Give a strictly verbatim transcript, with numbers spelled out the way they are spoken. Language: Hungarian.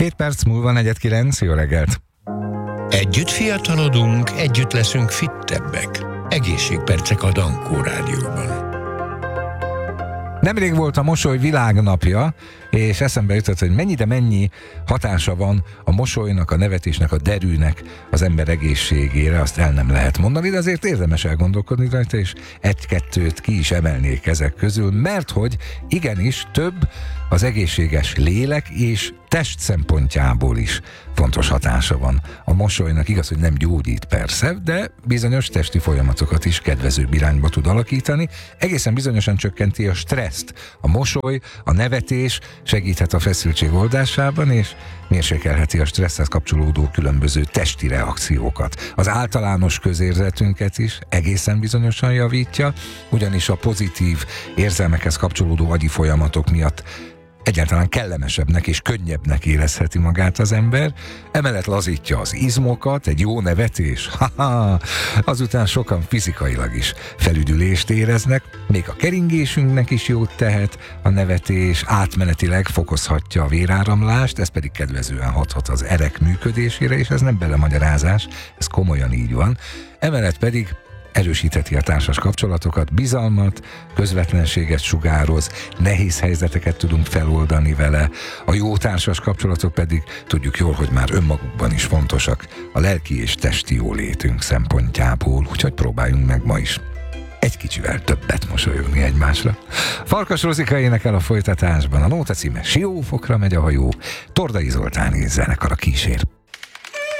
Két perc múlva negyed kilenc, jó reggelt! Együtt fiatalodunk, együtt leszünk fittebbek. Egészségpercek a Dankó Rádióban. Nemrég volt a mosoly világnapja, és eszembe jutott, hogy mennyi, de mennyi hatása van a mosolynak, a nevetésnek, a derűnek az ember egészségére, azt el nem lehet mondani, de azért érdemes elgondolkodni rajta, és egy-kettőt ki is emelnék ezek közül, mert hogy igenis több az egészséges lélek és test szempontjából is fontos hatása van a mosolynak. Igaz, hogy nem gyógyít persze, de bizonyos testi folyamatokat is kedvezőbb irányba tud alakítani. Egészen bizonyosan csökkenti a stresszt. A mosoly, a nevetés segíthet a feszültség oldásában, és mérsékelheti a stresszhez kapcsolódó különböző testi reakciókat. Az általános közérzetünket is egészen bizonyosan javítja, ugyanis a pozitív érzelmekhez kapcsolódó agyi folyamatok miatt egyáltalán kellemesebbnek és könnyebbnek érezheti magát az ember, emellett lazítja az izmokat, egy jó nevetés, haha, azután sokan fizikailag is felüdülést éreznek, még a keringésünknek is jót tehet, a nevetés átmenetileg fokozhatja a véráramlást, ez pedig kedvezően hathat az erek működésére, és ez nem belemagyarázás, ez komolyan így van, emellett pedig erősítheti a társas kapcsolatokat, bizalmat, közvetlenséget sugároz, nehéz helyzeteket tudunk feloldani vele, a jó társas kapcsolatok pedig tudjuk jól, hogy már önmagukban is fontosak a lelki és testi jólétünk szempontjából, úgyhogy próbáljunk meg ma is egy kicsivel többet mosolyogni egymásra. Farkas Rozika énekel a folytatásban, a nóta címe Siófokra megy a hajó, Tordai Zoltáni zenekar a kísér.